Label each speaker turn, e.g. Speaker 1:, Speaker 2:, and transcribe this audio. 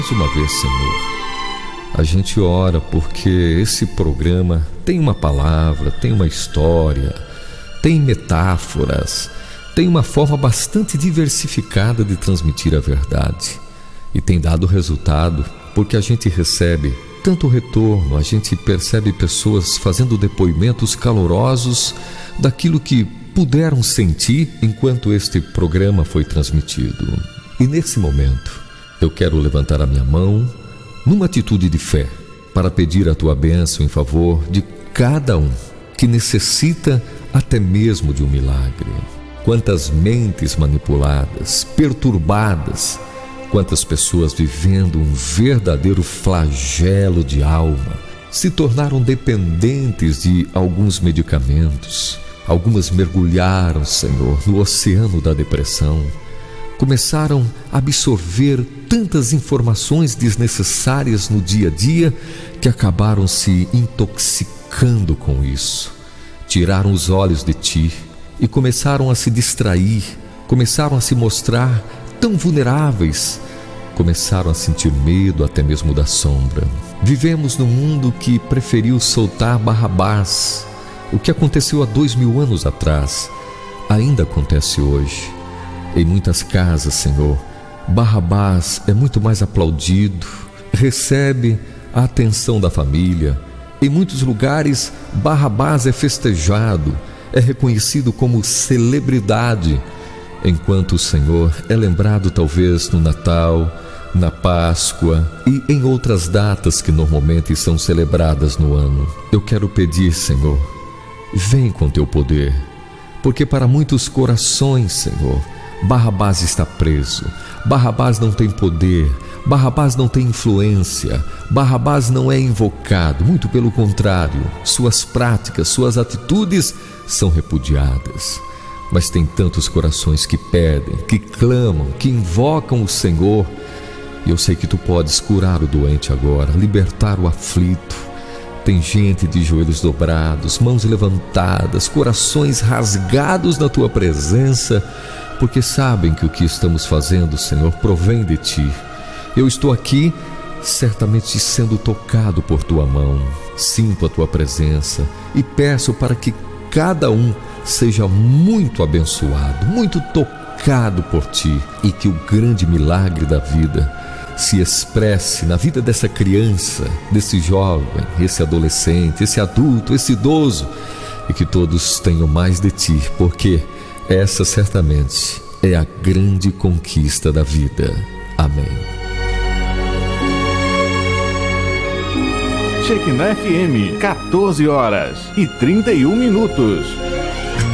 Speaker 1: Mais uma vez, Senhor, a gente ora porque esse programa tem uma palavra, tem uma história, tem metáforas, tem uma forma bastante diversificada de transmitir a verdade. E tem dado resultado porque a gente recebe tanto retorno, a gente percebe pessoas fazendo depoimentos calorosos daquilo que puderam sentir enquanto este programa foi transmitido. E nesse momento, eu quero levantar a minha mão numa atitude de fé para pedir a tua bênção em favor de cada um que necessita até mesmo de um milagre. Quantas mentes manipuladas, perturbadas, quantas pessoas vivendo um verdadeiro flagelo de alma, se tornaram dependentes de alguns medicamentos. Algumas mergulharam, Senhor, no oceano da depressão. Começaram a absorver tantas informações desnecessárias no dia a dia que acabaram se intoxicando com isso. Tiraram os olhos de Ti e começaram a se distrair, começaram a se mostrar tão vulneráveis, começaram a sentir medo até mesmo da sombra. Vivemos num mundo que preferiu soltar Barrabás. O que aconteceu há 2000 anos atrás ainda acontece hoje. Em muitas casas, Senhor, Barrabás é muito mais aplaudido, recebe a atenção da família. Em muitos lugares, Barrabás é festejado, é reconhecido como celebridade, enquanto o Senhor é lembrado talvez no Natal, na Páscoa e em outras datas que normalmente são celebradas no ano. Eu quero pedir, Senhor, vem com teu poder, porque para muitos corações, Senhor, Barrabás está preso. Barrabás não tem poder, Barrabás não tem influência, Barrabás não é invocado, muito pelo contrário, suas práticas, suas atitudes são repudiadas. Mas tem tantos corações que pedem, que clamam, que invocam o Senhor. E eu sei que Tu podes curar o doente agora, libertar o aflito. Tem gente de joelhos dobrados, mãos levantadas, corações rasgados na Tua presença, porque sabem que o que estamos fazendo, Senhor, provém de Ti. Eu estou aqui certamente sendo tocado por Tua mão. Sinto a Tua presença e peço para que cada um seja muito abençoado, muito tocado por Ti, e que o grande milagre da vida se expresse na vida dessa criança, desse jovem, esse adolescente, esse adulto, esse idoso, e que todos tenham mais de Ti, porque essa certamente é a grande conquista da vida. Amém.
Speaker 2: Shekinah FM, 14 horas e 31 minutos.